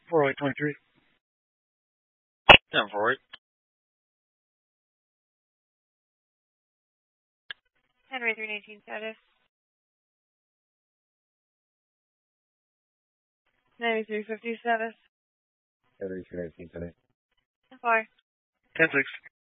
40823. 1048. Henry 319 status. 9350 status. Henry 319 today. 4. 106.